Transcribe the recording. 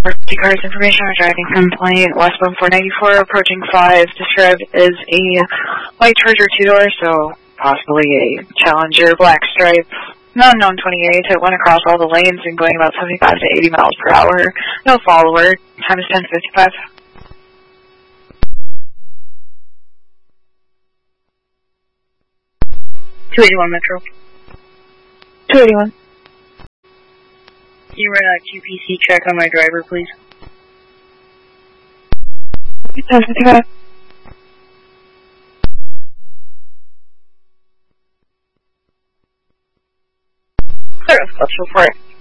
Emergency cars information. I'm driving complaint westbound 494 approaching 5. Described as a white Charger 2-door, so possibly a Challenger black stripe. Non-known 28. It went across all the lanes and going about 75 to 80 miles per hour. No follower. Time is 10:55. 281 Metro. 281. Can you run a QPC check on my driver, please? 10:55. Clear, let's go for it.